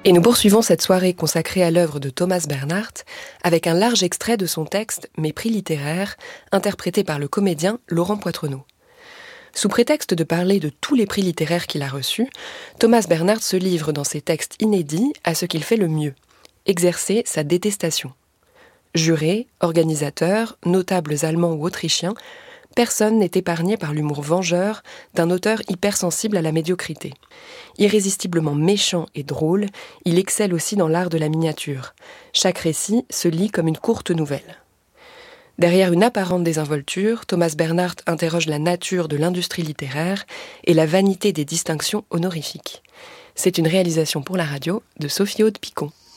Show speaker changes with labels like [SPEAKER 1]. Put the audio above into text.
[SPEAKER 1] Et nous poursuivons cette soirée consacrée à l'œuvre de Thomas Bernhardt avec un large extrait de son texte « Mépris littéraire » interprété par le comédien Laurent Poitrenaud. Sous prétexte de parler de tous les prix littéraires qu'il a reçus, Thomas Bernhardt se livre dans ses textes inédits à ce qu'il fait le mieux, exercer sa détestation. Jurés, organisateurs, notables allemands ou autrichiens, personne n'est épargné par l'humour vengeur d'un auteur hypersensible à la médiocrité. Irrésistiblement méchant et drôle, il excelle aussi dans l'art de la miniature. Chaque récit se lit comme une courte nouvelle. Derrière une apparente désinvolture, Thomas Bernhardt interroge la nature de l'industrie littéraire et la vanité des distinctions honorifiques. C'est une réalisation pour la radio de Sophie Aude-Picon.